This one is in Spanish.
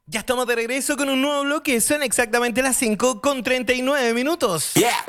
Ya estamos de regreso con un nuevo bloque. Son exactamente las 5:39.